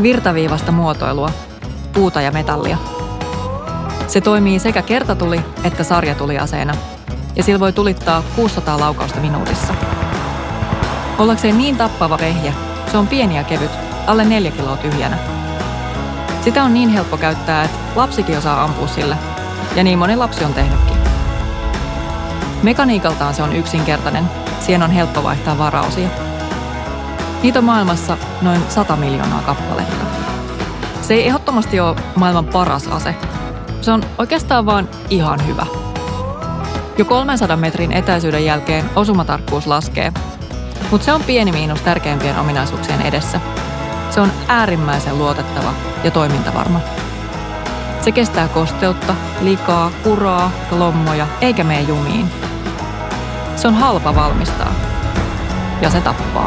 virtaviivasta muotoilua, puuta ja metallia. Se toimii sekä kertatuli- että sarjatuliaseena, ja sillä voi tulittaa 600 laukausta minuutissa. Ollakseen niin tappava vehje, se on pieni ja kevyt, alle 4 kiloa tyhjänä. Sitä on niin helppo käyttää, että lapsikin osaa ampua sillä, ja niin moni lapsi on tehnytkin. Mekaniikaltaan se on yksinkertainen, siihen on helppo vaihtaa varaosia. Niitä on maailmassa noin 100 miljoonaa kappaletta. Se ei ehdottomasti ole maailman paras ase. Se on oikeastaan vaan ihan hyvä. Jo 300 metrin etäisyyden jälkeen osumatarkkuus laskee, mutta se on pieni miinus tärkeimpien ominaisuuksien edessä. Se on äärimmäisen luotettava ja toimintavarma. Se kestää kosteutta, likaa, kuraa ja lommoja, eikä mene jumiin. Se on halpa valmistaa. Ja se tappaa.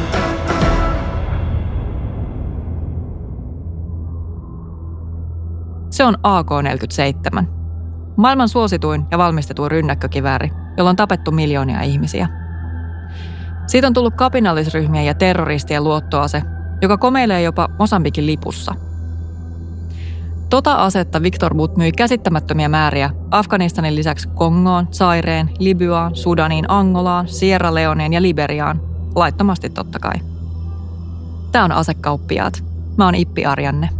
Se on AK-47. Maailman suosituin ja valmistetuin rynnäkkökivääri, jolla on tapettu miljoonia ihmisiä. Siitä on tullut kapinallisryhmien ja terroristien luottoase, joka komeilee jopa Mosambikin lipussa. Tota asetta Victor Butt myi käsittämättömiä määriä Afganistanin lisäksi Kongoon, Zaireen, Libyaan, Sudaniin, Angolaan, Sierra Leoneen ja Liberiaan. Laittomasti totta kai. Tää on Asekauppiaat. Mä oon Ippi Arjanne.